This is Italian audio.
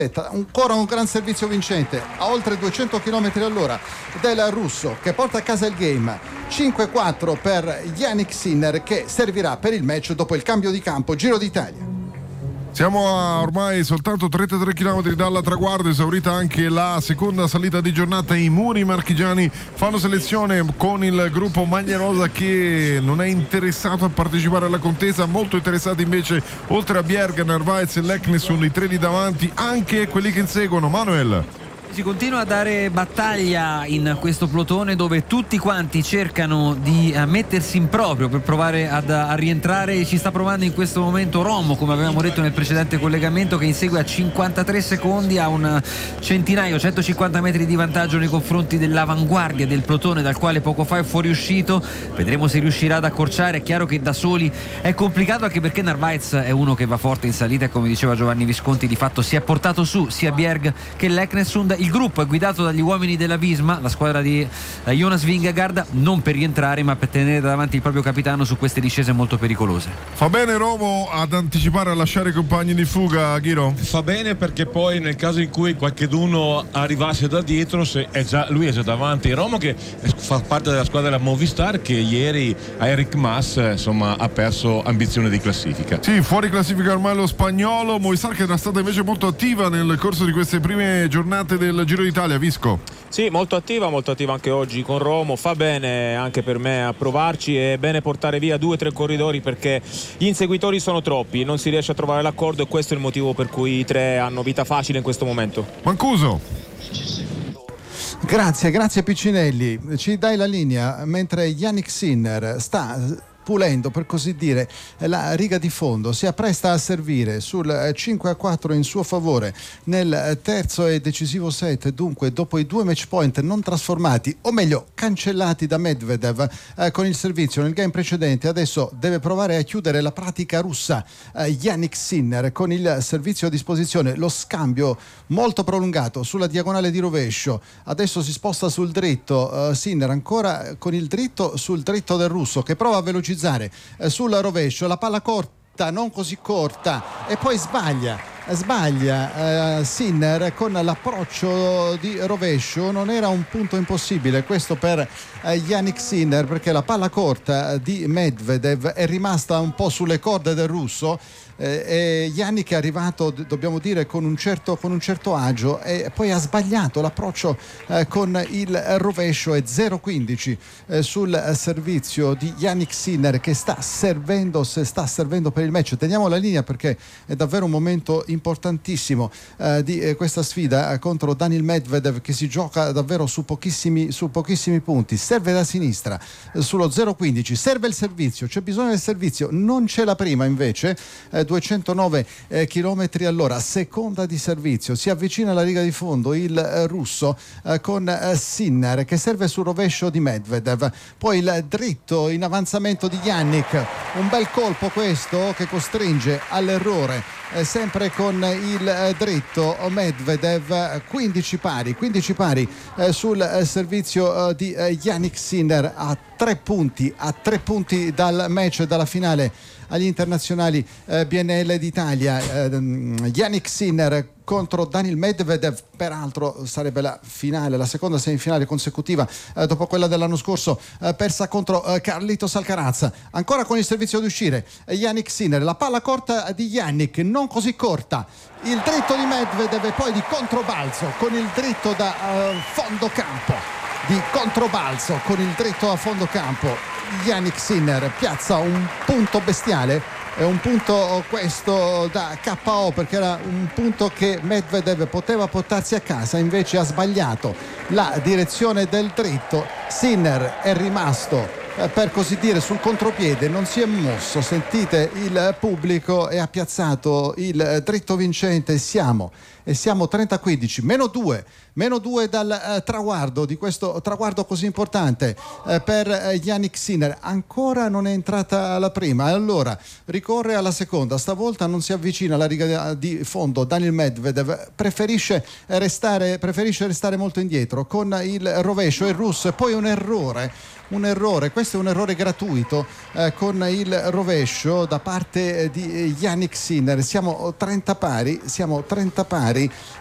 Ancora un gran servizio vincente a oltre 200 km all'ora del russo, che porta a casa il game. 5-4 per Jannik Sinner, che servirà per il match dopo il cambio di campo. Giro d'Italia. Siamo a ormai soltanto 33 km dal traguardo, esaurita anche la seconda salita di giornata. I Muri marchigiani fanno selezione con il gruppo Maglia Rosa, che non è interessato a partecipare alla contesa. Molto interessati invece, oltre a Bjerg, Narvaez e Leknes, sono i tre lì davanti, anche quelli che inseguono. Manuel. Si continua a dare battaglia in questo plotone, dove tutti quanti cercano di mettersi in proprio per provare a rientrare. Ci sta provando in questo momento Romo, come avevamo detto nel precedente collegamento, che insegue a 53 secondi, a un centinaio, 150 metri di vantaggio nei confronti dell'avanguardia del plotone, dal quale poco fa è fuoriuscito. Vedremo se riuscirà ad accorciare. È chiaro che da soli è complicato, anche perché Narvaez è uno che va forte in salita e, come diceva Giovanni Visconti, di fatto si è portato su sia Bjerg che Leknessund. Il gruppo è guidato dagli uomini della Visma, la squadra di Jonas Vingegaard, non per rientrare ma per tenere davanti il proprio capitano su queste discese molto pericolose. Fa bene Romo ad anticipare, a lasciare i compagni di fuga, Ghiro? Fa bene, perché poi nel caso in cui qualcheduno arrivasse da dietro, lui è già davanti. Romo, che fa parte della squadra della Movistar, che ieri a Eric Mas ha perso ambizione di classifica. Sì, fuori classifica ormai lo spagnolo. Movistar, che era stata invece molto attiva nel corso di queste prime giornate del Giro d'Italia. Visco. Sì, molto attiva anche oggi con Romo. Fa bene anche per me a provarci. È bene portare via 2-3 corridori, perché gli inseguitori sono troppi, non si riesce a trovare l'accordo, e questo è il motivo per cui i tre hanno vita facile in questo momento. Mancuso. Grazie Piccinelli, ci dai la linea mentre Jannik Sinner sta pulendo, per così dire, la riga di fondo. Si appresta a servire sul 5-4 in suo favore nel terzo e decisivo set. Dunque, dopo i 2 match point non trasformati, o meglio cancellati da Medvedev con il servizio nel game precedente, adesso deve provare a chiudere la pratica russa Jannik Sinner con il servizio a disposizione. Lo scambio molto prolungato sulla diagonale di rovescio, adesso si sposta sul dritto. Sinner ancora con il dritto sul dritto del russo, che prova a velocizzare sul rovescio, la palla corta, non così corta, e poi sbaglia Sinner con l'approccio di rovescio. Non era un punto impossibile questo per Jannik Sinner, perché la palla corta di Medvedev è rimasta un po' sulle corde del russo, e Jannik è arrivato, dobbiamo dire, con un certo agio, e poi ha sbagliato l'approccio con il rovescio. E 0-15 sul servizio di Jannik Sinner, che sta servendo per il match. Teniamo la linea, perché è davvero un momento importantissimo di questa sfida contro Daniil Medvedev, che si gioca davvero su pochissimi punti. Serve da sinistra sullo 0-15, serve il servizio, c'è bisogno del servizio, non c'è la prima invece. 209 km all'ora, seconda di servizio, si avvicina alla riga di fondo il russo con Sinner, che serve sul rovescio di Medvedev, poi il dritto in avanzamento di Jannik, un bel colpo questo che costringe all'errore, sempre con il dritto Medvedev. 15 pari sul servizio di Jannik Sinner, a 3 punti dal match, dalla finale agli internazionali BNL d'Italia. Jannik Sinner contro Daniil Medvedev, peraltro sarebbe la seconda semifinale consecutiva dopo quella dell'anno scorso persa contro Carlitos Alcaraz. Ancora con il servizio di uscire Jannik Sinner, la palla corta di Jannik, non così corta, il dritto di Medvedev, e poi di controbalzo con il dritto da fondo campo. A fondo campo Jannik Sinner piazza un punto bestiale, è un punto questo da KO, perché era un punto che Medvedev poteva portarsi a casa, invece ha sbagliato la direzione del dritto. Sinner è rimasto per così dire sul contropiede, non si è mosso, sentite il pubblico, e ha piazzato il dritto vincente. Siamo 30-15, meno 2 dal traguardo, di questo traguardo così importante per Jannik Sinner. Ancora non è entrata la prima, e allora ricorre alla seconda. Stavolta non si avvicina alla riga di fondo Daniil Medvedev, preferisce restare molto indietro con il rovescio, il russo, e poi un errore un errore, questo è un errore gratuito con il rovescio da parte di Jannik Sinner. Siamo 30 pari